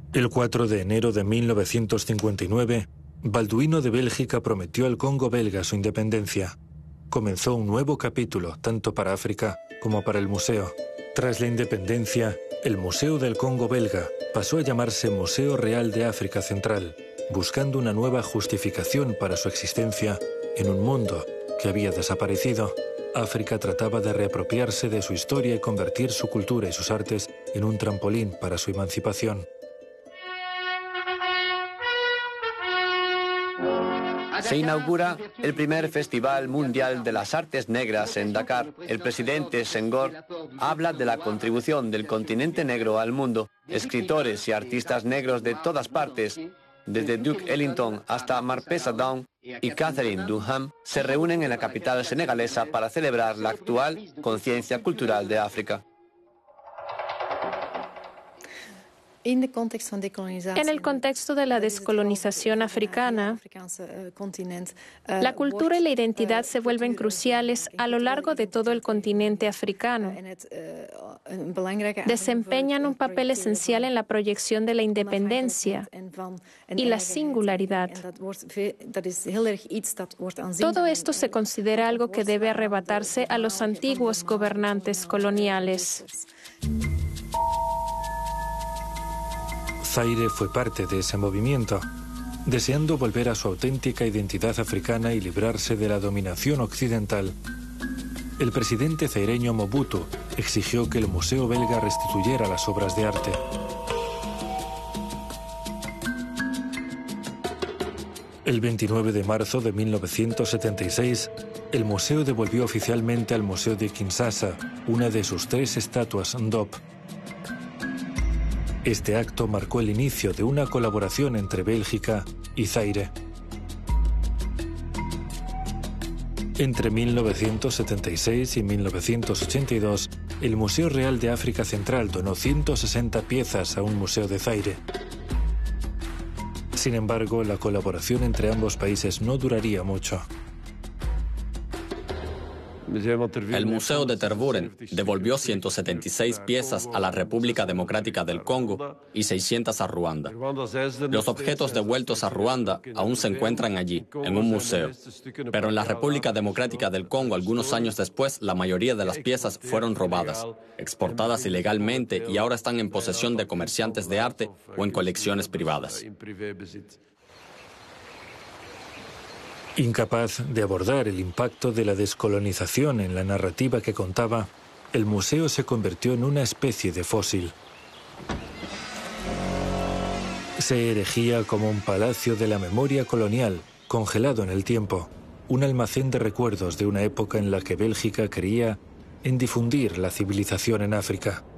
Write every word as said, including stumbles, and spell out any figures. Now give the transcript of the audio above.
El cuatro de enero de mil novecientos cincuenta y nueve, Balduino de Bélgica prometió al Congo belga su independencia. Comenzó un nuevo capítulo, tanto para África como para el museo. Tras la independencia, el Museo del Congo belga pasó a llamarse Museo Real de África Central, buscando una nueva justificación para su existencia en un mundo que había desaparecido. África trataba de reapropiarse de su historia y convertir su cultura y sus artes en un trampolín para su emancipación. Se inaugura el primer Festival Mundial de las Artes Negras en Dakar. El presidente Senghor habla de la contribución del continente negro al mundo. Escritores y artistas negros de todas partes, desde Duke Ellington hasta Marpesa Dawn y Catherine Dunham, se reúnen en la capital senegalesa para celebrar la actual conciencia cultural de África. En el contexto de la descolonización africana, la cultura y la identidad se vuelven cruciales a lo largo de todo el continente africano. Desempeñan un papel esencial en la proyección de la independencia y la singularidad. Todo esto se considera algo que debe arrebatarse a los antiguos gobernantes coloniales. Zaire fue parte de ese movimiento, deseando volver a su auténtica identidad africana y librarse de la dominación occidental. El presidente zaireño Mobutu exigió que el Museo belga restituyera las obras de arte. El veintinueve de marzo de mil novecientos setenta y seis, el museo devolvió oficialmente al Museo de Kinshasa una de sus tres estatuas Ndop. Este acto marcó el inicio de una colaboración entre Bélgica y Zaire. Entre mil novecientos setenta y seis y mil novecientos ochenta y dos, el Museo Real de África Central donó ciento sesenta piezas a un museo de Zaire. Sin embargo, la colaboración entre ambos países no duraría mucho. El Museo de Tervuren devolvió ciento setenta y seis piezas a la República Democrática del Congo y seiscientas a Ruanda. Los objetos devueltos a Ruanda aún se encuentran allí, en un museo. Pero en la República Democrática del Congo, algunos años después, la mayoría de las piezas fueron robadas, exportadas ilegalmente y ahora están en posesión de comerciantes de arte o en colecciones privadas. Incapaz de abordar el impacto de la descolonización en la narrativa que contaba, el museo se convirtió en una especie de fósil. Se erigía como un palacio de la memoria colonial, congelado en el tiempo, un almacén de recuerdos de una época en la que Bélgica creía en difundir la civilización en África.